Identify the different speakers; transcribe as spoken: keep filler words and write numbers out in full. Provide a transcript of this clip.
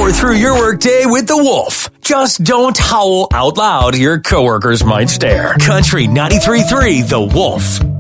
Speaker 1: Power through your workday with the Wolf. Just don't howl out loud. Your coworkers might stare. Country ninety-three point three, The Wolf.